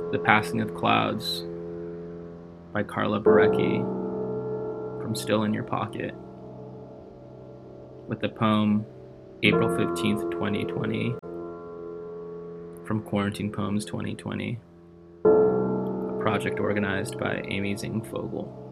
The Passing of Clouds by Carla Barecki from Still in Your Pocket, with the poem April 15th, 2020 from Quarantine Poems 2020, a project organized by Amy Zing Fogel.